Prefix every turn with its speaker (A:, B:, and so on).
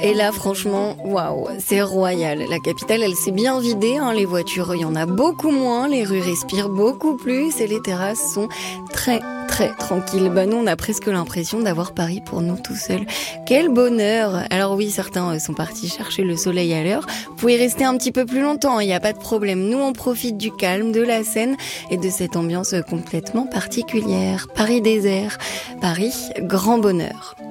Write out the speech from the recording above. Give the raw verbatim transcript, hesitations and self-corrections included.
A: Et là, franchement, waouh, c'est royal. La capitale, elle s'est bien vidée, hein. Les voitures, il y en a beaucoup moins, les rues respirent beaucoup plus et les terrasses sont très, très tranquilles. Bah, nous, on a presque l'impression d'avoir Paris pour nous tout seuls. Quel bonheur! Alors oui, certains sont partis chercher le soleil à l'heure. Vous pouvez rester un petit peu plus longtemps, il n'y a pas de problème. Nous, on profite du calme, de la Seine et de cette ambiance complètement particulière. Paris désert, Paris, grand bonheur.